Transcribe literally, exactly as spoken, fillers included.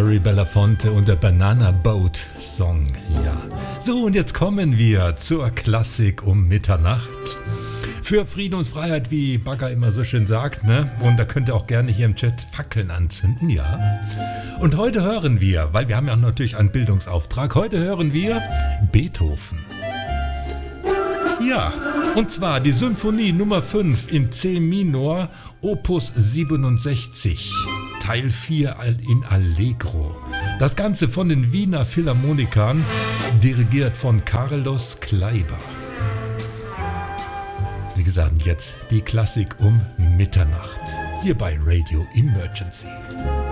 Harry Belafonte und der Banana Boat Song, ja. So, und jetzt kommen wir zur Klassik um Mitternacht. Für Frieden und Freiheit, wie Bagger immer so schön sagt, ne? Und da könnt ihr auch gerne hier im Chat Fackeln anzünden, ja. Und heute hören wir, weil wir haben ja natürlich einen Bildungsauftrag, heute hören wir Beethoven. Ja, und zwar die Symphonie Nummer fünf in C Minor, Opus siebenundsechzig, Teil vier in Allegro. Das Ganze von den Wiener Philharmonikern, dirigiert von Carlos Kleiber. Wie gesagt, jetzt die Klassik um Mitternacht, hier bei Radio Emergency.